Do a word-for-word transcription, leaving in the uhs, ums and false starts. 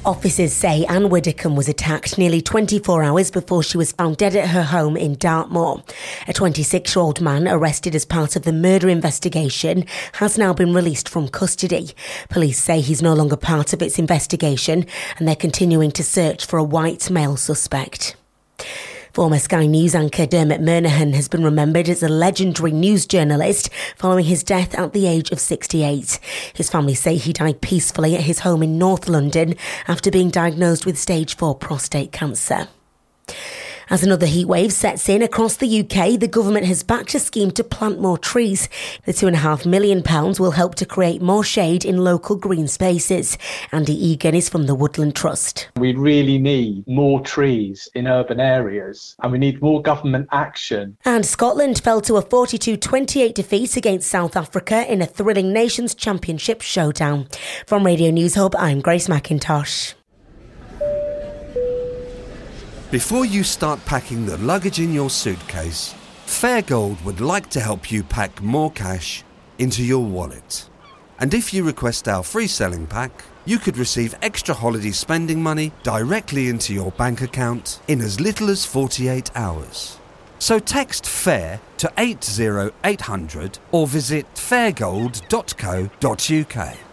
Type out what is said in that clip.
Officers say Anne Widdicombe was attacked nearly twenty-four hours before she was found dead at her home in Dartmoor. A twenty-six-year-old man arrested as part of the murder investigation has now been released from custody. Police say he's no longer part of its investigation and they're continuing to search for a white male suspect. Former Sky News anchor Dermot Murnaghan has been remembered as a legendary news journalist following his death at the age of sixty-eight. His family say he died peacefully at his home in North London after being diagnosed with stage four prostate cancer. As another heatwave sets in across the U K, the government has backed a scheme to plant more trees. The two and a half million pounds will help to create more shade in local green spaces. Andy Egan is from the Woodland Trust. We really need more trees in urban areas and we need more government action. And Scotland fell to a forty-two twenty-eight defeat against South Africa in a thrilling Nations Championship showdown. From Radio News Hub, I'm Grace McIntosh. Before you start packing the luggage in your suitcase, Fairgold would like to help you pack more cash into your wallet. And if you request our free selling pack, you could receive extra holiday spending money directly into your bank account in as little as forty-eight hours. So text FAIR to eight zero eight hundred or visit fairgold dot co dot uk.